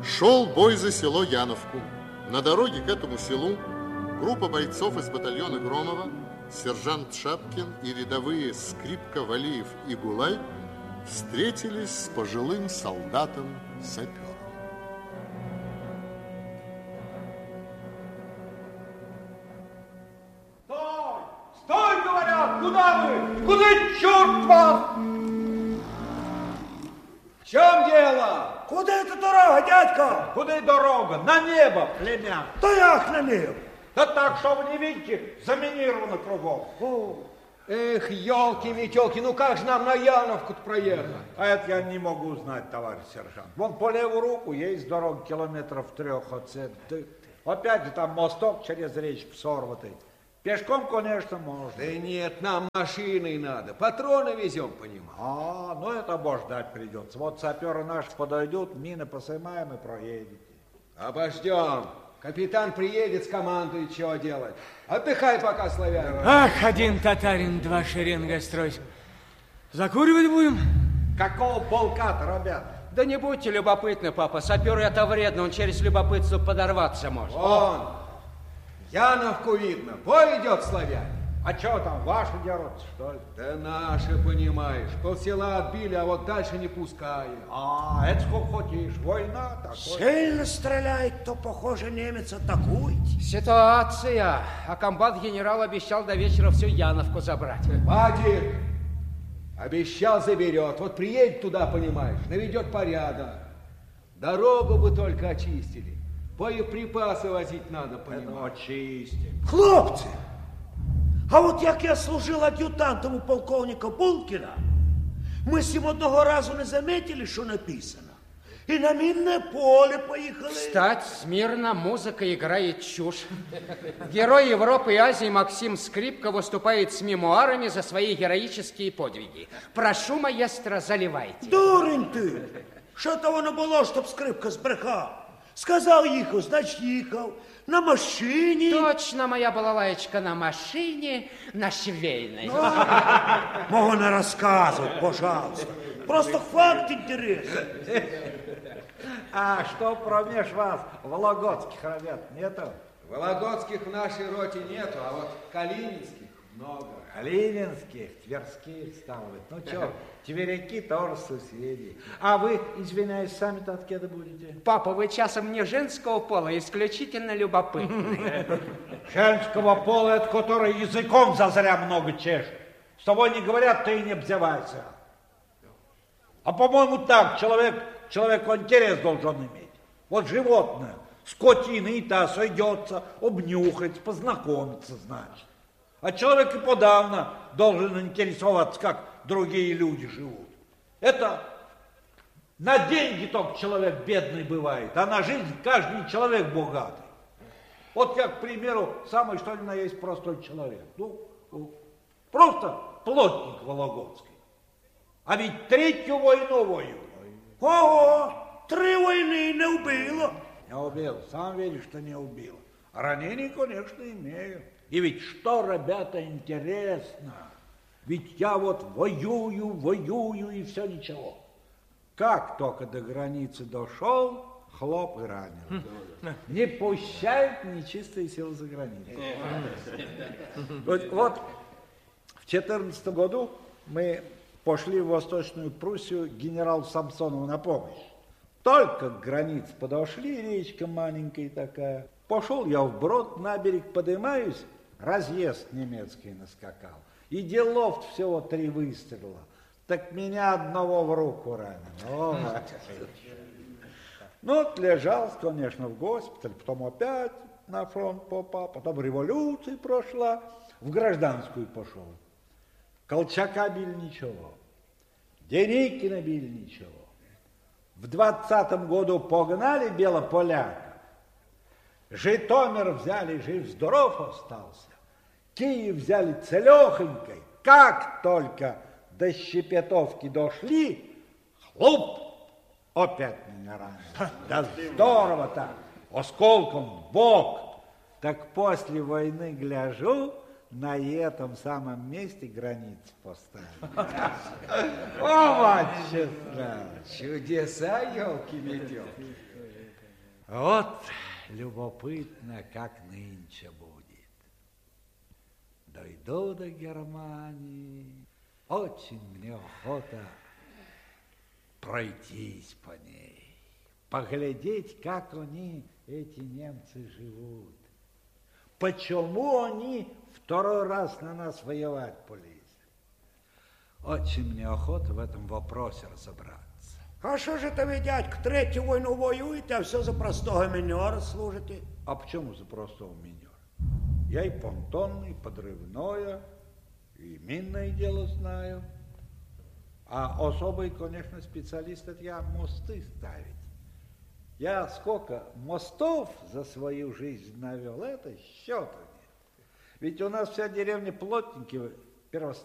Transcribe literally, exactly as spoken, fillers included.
Шел бой за село Яновку. На дороге к этому селу группа бойцов из батальона Громова, сержант Шапкин и рядовые Скрипка, Валиев и Гулай встретились с пожилым солдатом-сапером. Стой! Стой, говорят! Куда вы? Куда, черт вас? В чем дело? Куда эта дорога, дядька? Куда дорога? На небо, племя. Да як на небо? Да так, что вы не видите, заминировано кругом. О. Эх, елки-метелки, ну как же нам на Яновку-то проехать? А это я не могу знать, товарищ сержант. Вон по левую руку есть дорога километров трех отсюда. Опять же там мосток через речку сорватый. Пешком, конечно, можно. Да нет, нам машиной надо. Патроны везем, понимаешь. А, ну это бог ждать придется. Вот саперы наши подойдут, мины посымаем и проедете. Обождем. Капитан приедет с командой, чего делать. Отдыхай пока, славяне. Ах, один татарин, два шеренга строить. Закуривать будем? Какого полка-то, ребята? Да не будьте любопытны, папа. Сапер это вредно, он через любопытство подорваться может. Вон, Яновку видно, бой идет, славяне. А что там, ваши дерутся, что ли? Да наши, понимаешь, полсела отбили, а вот дальше не пускаем. А, это сколько хочешь, война такой. Сильно стреляет, то, похоже, немец атакует. Ситуация. А комбат-генерал обещал до вечера всю Яновку забрать. Вадик, обещал заберет. Вот приедет туда, понимаешь, наведет порядок. Дорогу бы только очистили. Боеприпасы возить надо, понимаешь. Это очистим. Хлопцы! А от як я служив ад'ютантом у полковника Булкіна, ми сім одного разу не заметили, що написано. И на минное поле поехали. Встать, смирно, музыка играет чушь. Герой Европы и Азии Максим Скрипка выступает с мемуарами за свои героические подвиги. Прошу, маэстро, заливайте. Дурень ты! Що то воно було, щоб Скрипка збрехав? Сказав їхав, значить їхав. На машине. Точно, моя балалаечка, на машине, на швейной. Могу не рассказывать, пожалуйста. Просто факт интересный. А что промеж вас вологодских ребят нету? Вологодских в нашей роте нету, а вот калининских много. Калининских, тверских, стало быть. Ну что, тверяки тоже соседи. А вы, извиняюсь, сами-то откуда будете? Папа, вы часом не женского пола, исключительно любопытны. Женского пола, это который языком зазря много чешет. С тобой не говорят, ты и не обзывайся. А по-моему так, человек, человеку интерес должен иметь. Вот животное, скотина и та сойдется, обнюхать, познакомиться, значит. А человек и подавно должен интересоваться, как другие люди живут. Это на деньги только человек бедный бывает, а на жизнь каждый человек богатый. Вот я, к примеру, самый что ни на есть простой человек. Ну, просто плотник вологодский. А ведь третью войну воюет. Ого, три войны не убило. Не убил, сам видишь, что не убил. А ранений, конечно, имею. И ведь что, ребята, интересно, ведь я вот воюю, воюю, и все ничего. Как только до границы дошел, хлоп и ранил. Не пущают нечистые силы за границу. Вот, вот в четырнадцатом году мы пошли в Восточную Пруссию генералу Самсонову на помощь. Только к границе подошли, речка маленькая такая. Пошел я вброд, на берег поднимаюсь, разъезд немецкий наскакал. И делов всего три выстрела. Так меня одного в руку ранило. Ну, вот лежал, конечно, в госпитале, потом опять на фронт попал, потом революция прошла, в гражданскую пошел. Колчака били ничего, Деникина били ничего. В двадцатом году погнали белополяков, Житомир взяли, жив-здоров остался, Киев взяли целехонькой. Как только до Щепетовки дошли, хлоп, опять меня ранили. Да здорово так, осколком в бок. Так после войны гляжу, на этом самом месте границу поставили. О, матчестра! Чудеса, елки-метелки. Вот любопытно, как нынче будет. Дойду до Германии, очень мне охота пройтись по ней, поглядеть, как они, эти немцы, живут. Почему они второй раз на нас воевать полезли? Очень мне охота в этом вопросе разобраться. А що ж це ви, дядько, третю війну воюєте, а все за простого міньора служите? А почему за простого минера? Я и понтонный, и подрывное, и минное дело знаю. А особый, конечно, специалист, это я мосты ставить. Я сколько мостов за свою жизнь навел, это счета нет. Ведь у нас вся деревня плотники, первостоянные.